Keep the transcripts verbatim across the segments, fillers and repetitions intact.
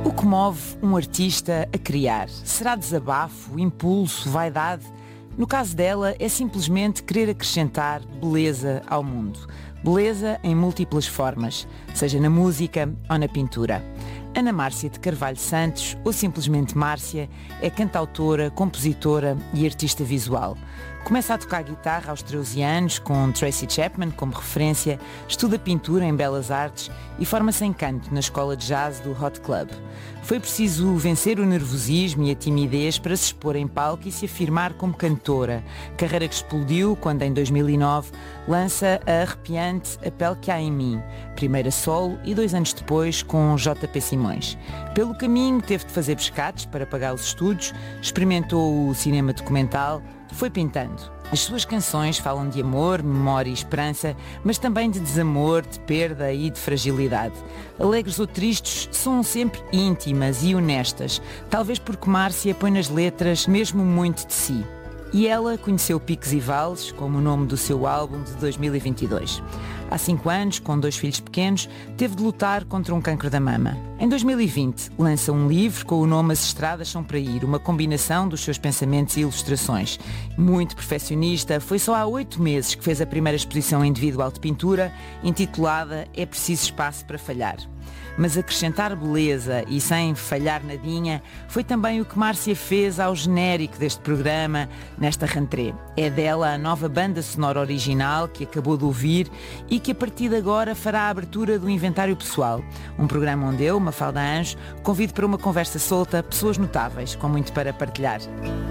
O que move um artista a criar? Será desabafo, impulso, vaidade? No caso dela, é simplesmente querer acrescentar beleza ao mundo. Beleza em múltiplas formas, seja na música ou na pintura. Ana Márcia de Carvalho Santos, ou simplesmente Márcia, é cantautora, compositora e artista visual. Começa a tocar guitarra aos treze anos, com Tracy Chapman como referência, estuda pintura em Belas Artes e forma-se em canto na escola de jazz do Hot Club. Foi preciso vencer o nervosismo e a timidez para se expor em palco e se afirmar como cantora, carreira que explodiu quando em dois mil e nove lança a arrepiante A Pele que Há em Mim, primeira solo e dois anos depois com J P Simões. Pelo caminho teve de fazer pescados para pagar os estudos, experimentou o cinema documental, foi pintando. As suas canções falam de amor, memória e esperança, mas também de desamor, de perda e de fragilidade. Alegres ou tristes, são sempre íntimas e honestas, talvez porque Márcia põe nas letras mesmo muito de si. E ela conheceu Picos e Vales, como o nome do seu álbum de dois mil e vinte e dois. Há cinco anos, com dois filhos pequenos, teve de lutar contra um cancro da mama. Em dois mil e vinte, lança um livro com o nome As Estradas São Para Ir, uma combinação dos seus pensamentos e ilustrações. Muito perfeccionista, foi só há oito meses que fez a primeira exposição individual de pintura, intitulada É Preciso Espaço para Falhar. Mas acrescentar beleza e sem falhar nadinha foi também o que Márcia fez ao genérico deste programa, nesta rentrée. É dela a nova banda sonora original que acabou de ouvir e que a partir de agora fará a abertura do Inventário Pessoal, um programa onde eu, Mafalda Anjo, convido para uma conversa solta pessoas notáveis, com muito para partilhar.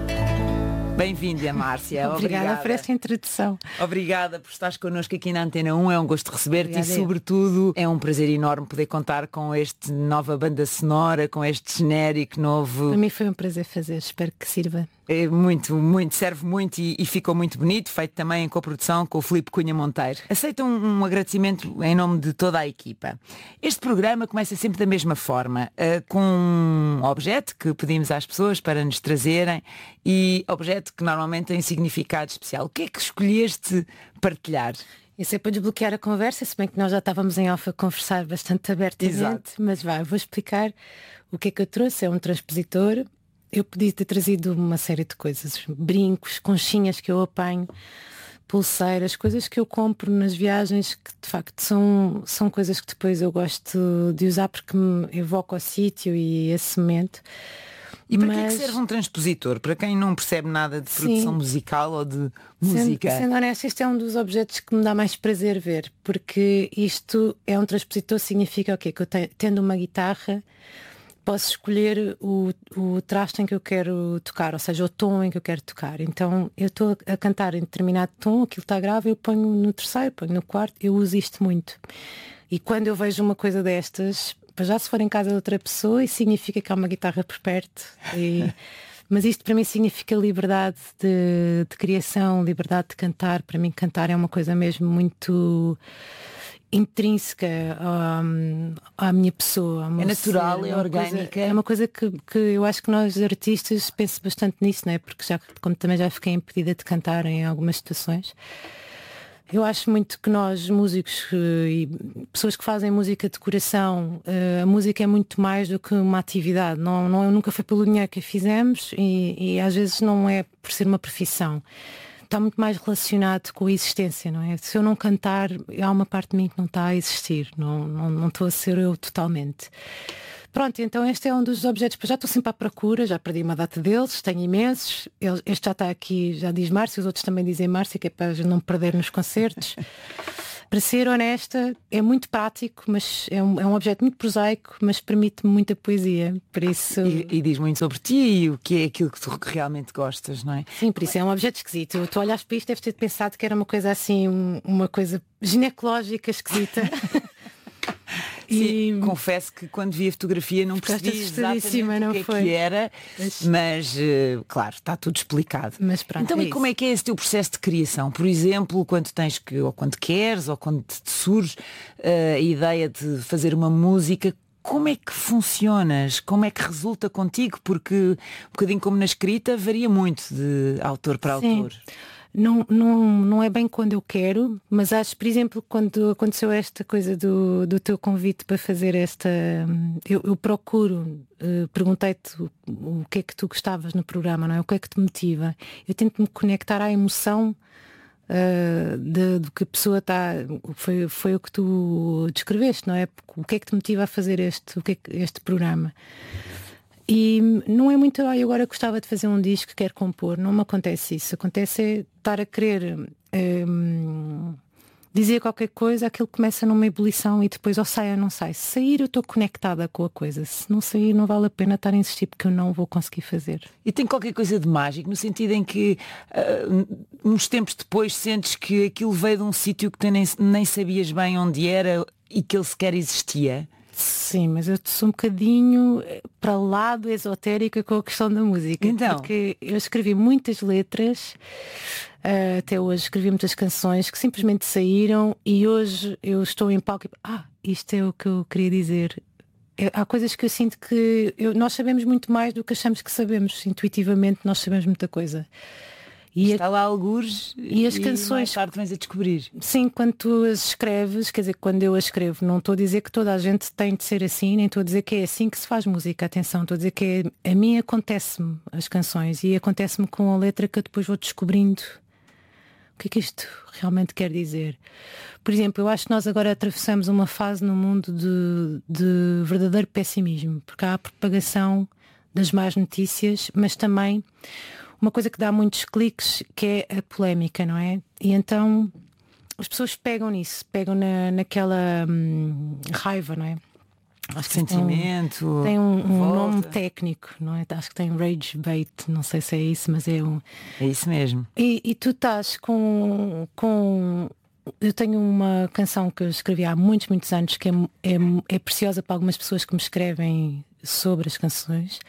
Bem-vinda, Márcia. Obrigada, Obrigada por esta introdução. Obrigada por estares connosco aqui na Antena um. É um gosto receber-te e, sobretudo, é um prazer enorme poder contar com esta nova banda sonora, com este genérico novo. Para mim foi um prazer fazer. Espero que sirva. É muito, muito, serve muito e, e ficou muito bonito, feito também em coprodução com o Filipe Cunha Monteiro. Aceito um, um agradecimento em nome de toda a equipa. Este programa começa sempre da mesma forma, uh, com um objeto que pedimos às pessoas para nos trazerem e objeto que normalmente tem significado especial. O que é que escolheste partilhar? Isso é para desbloquear a conversa, se bem que nós já estávamos em off a conversar bastante abertamente. Exato. Mas vá, vou explicar o que é que eu trouxe. É um transpositor. Eu podia ter trazido uma série de coisas, brincos, conchinhas que eu apanho, pulseiras, coisas que eu compro nas viagens que de facto são, são coisas que depois eu gosto de usar porque me evoca o sítio e esse momento. E para Mas... que é que serve um transpositor? Para quem não percebe nada de produção Sim. musical ou de música? Sendo, sendo honesta, este é um dos objetos que me dá mais prazer ver, porque isto é um transpositor, significa o quê? Que eu te, tendo uma guitarra posso escolher o, o traste em que eu quero tocar, ou seja, o tom em que eu quero tocar. Então eu estou a cantar em determinado tom, aquilo está grave, eu ponho no terceiro, ponho no quarto, eu uso isto muito. E quando eu vejo uma coisa destas, já se for em casa de outra pessoa, isso significa que há uma guitarra por perto. E... Mas isto para mim significa liberdade de, de criação, liberdade de cantar. Para mim cantar é uma coisa mesmo muito intrínseca um, à minha pessoa. É natural, é, é orgânica. Coisa, é uma coisa que, que eu acho que nós artistas penso bastante nisso, não é? Porque já, como também já fiquei impedida de cantar em algumas situações, eu acho muito que nós, músicos e pessoas que fazem música de coração, a música é muito mais do que uma atividade. Não, não, nunca foi pelo dinheiro que a fizemos e, e às vezes não é por ser uma profissão. Está muito mais relacionado com a existência, não é? Se eu não cantar, há uma parte de mim que não está a existir. Não, não, não estou a ser eu totalmente. Pronto, então este é um dos objetos. Já estou sempre à procura, já perdi uma data deles, tenho imensos. Este já está aqui, já diz Márcia, os outros também dizem Márcia, que é para não perder nos concertos. Para ser honesta, é muito prático, mas é um, é um objeto muito prosaico, mas permite-me muita poesia. Por isso... E, e diz muito sobre ti e o que é aquilo que tu realmente gostas, não é? Sim, por isso é um objeto esquisito. Tu olhas para isto, deves ter pensado que era uma coisa assim, uma coisa ginecológica esquisita. Sim, e... confesso que quando vi a fotografia não percebi exatamente não o que foi. é que era, mas, mas uh, claro, está tudo explicado. Mas pronto, então, é e como é que é esse teu processo de criação? Por exemplo, quando tens que, ou quando queres, ou quando te surge uh, a ideia de fazer uma música, como é que funcionas? Como é que resulta contigo? Porque um bocadinho como na escrita varia muito de autor para Sim. autor. não, não, não é bem quando eu quero, mas acho, por exemplo, quando aconteceu esta coisa do, do teu convite para fazer esta, eu, eu procuro, uh, perguntei-te o, o que é que tu gostavas no programa, não é? O que é que te motiva? Eu tento me conectar à emoção uh, de, do que a pessoa está, foi, foi o que tu descreveste, não é? O que é que te motiva a fazer este, o que é que, este programa? E não é muito, ah, eu agora gostava de fazer um disco, quero compor. Não me acontece isso. Acontece é estar a querer hum, dizer qualquer coisa, aquilo começa numa ebulição e depois ou sai ou não sai. Se sair eu estou conectada com a coisa. Se não sair não vale a pena estar a insistir porque eu não vou conseguir fazer. E tem qualquer coisa de mágico, no sentido em que uh, uns tempos depois sentes que aquilo veio de um sítio que tu nem, nem sabias bem onde era e que ele sequer existia? Sim, mas eu sou um bocadinho para lá do esotérica com a questão da música. Então. Porque eu escrevi muitas letras, uh, até hoje escrevi muitas canções que simplesmente saíram e hoje eu estou em palco e ah, isto é o que eu queria dizer. É, há coisas que eu sinto que eu, nós sabemos muito mais do que achamos que sabemos. Intuitivamente nós sabemos muita coisa. E está a, lá algures e as e canções mais tarde vens a descobrir. Sim, quando tu as escreves, quer dizer, quando eu as escrevo, não estou a dizer que toda a gente tem de ser assim, nem estou a dizer que é assim que se faz música, atenção, estou a dizer que é, a mim acontece-me as canções e acontece-me com a letra que eu depois vou descobrindo o que é que isto realmente quer dizer. Por exemplo, eu acho que nós agora atravessamos uma fase no mundo de, de verdadeiro pessimismo, porque há a propagação das más notícias, mas também uma coisa que dá muitos cliques, que é a polémica, não é? E então as pessoas pegam nisso, pegam na, naquela hum, raiva, não é? Acho que sentimento. Tem um, tem um, um nome técnico, não é? Acho que tem rage bait, não sei se é isso, mas é um. É isso mesmo. E, e tu estás com, com. Eu tenho uma canção que eu escrevi há muitos, muitos anos que é, é, é preciosa para algumas pessoas que me escrevem sobre as canções.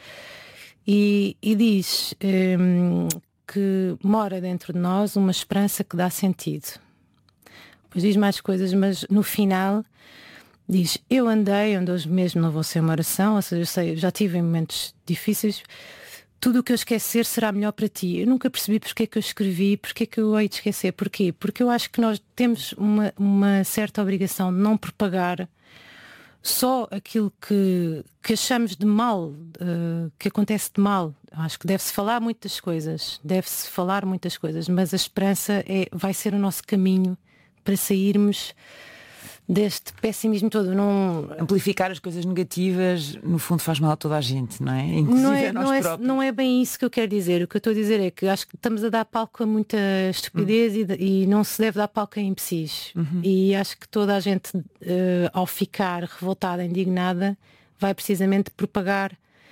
E, e diz hum, que mora dentro de nós uma esperança que dá sentido. Depois diz mais coisas, mas no final diz: eu andei, ando hoje mesmo, não vou ser uma oração, ou seja, eu sei, eu já tive em momentos difíceis, tudo o que eu esquecer será melhor para ti. Eu nunca percebi porque é que eu escrevi, porque é que eu hei de esquecer. Porquê? Porque eu acho que nós temos uma, uma certa obrigação de não propagar só aquilo que, que achamos de mal, uh, que acontece de mal. Acho que deve-se falar muitas coisas, deve-se falar muitas coisas, mas a esperança é, vai ser o nosso caminho para sairmos deste pessimismo todo. Não... Amplificar as coisas negativas, no fundo, faz mal a toda a gente, não é? Inclusive não é, a nós não é, próprios. Não é bem isso que eu quero dizer. O que eu estou a dizer é que acho que estamos a dar palco a muita estupidez hum. e, e não se deve dar palco a imbecis. Uhum. E acho que toda a gente, uh, ao ficar revoltada, indignada, vai precisamente propagar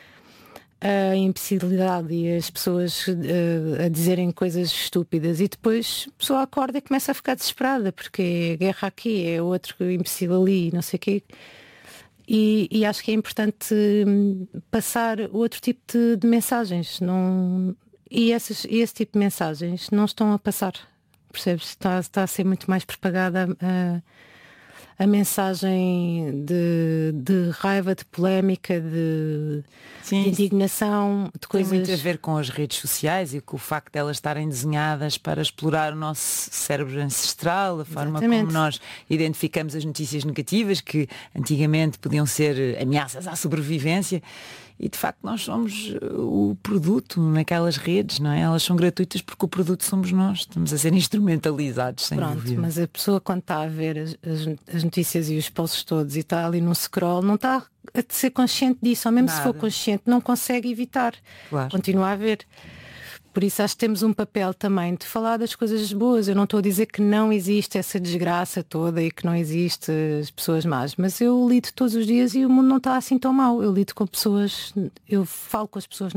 a imbecilidade e as pessoas uh, a dizerem coisas estúpidas e depois a pessoa acorda e começa a ficar desesperada porque é guerra aqui, é outro imbecil ali, não sei o quê. E, e acho que é importante passar outro tipo de, de mensagens, não... e essas, esse tipo de mensagens não estão a passar, percebes? Está, está a ser muito mais propagada a, a mensagem de, de raiva, de polémica, de, de indignação, de coisas. Tem muito a ver com as redes sociais e com o facto de elas estarem desenhadas para explorar o nosso cérebro ancestral, a forma Exatamente. Como nós identificamos as notícias negativas, que antigamente podiam ser ameaças à sobrevivência. E de facto nós somos o produto naquelas redes, não é? Elas são gratuitas porque o produto somos nós. Estamos a ser instrumentalizados, sem Pronto, dúvida. Mas a pessoa quando está a ver as, as, as notícias e os posts todos e está ali no scroll, não está a ser consciente disso, ou mesmo Nada. Se for consciente, não consegue evitar. Claro. Continua a ver. Por isso acho que temos um papel também de falar das coisas boas. Eu não estou a dizer que não existe essa desgraça toda e que não existe as pessoas más, mas eu lido todos os dias e o mundo não está assim tão mau. Eu lido com pessoas, eu falo com as pessoas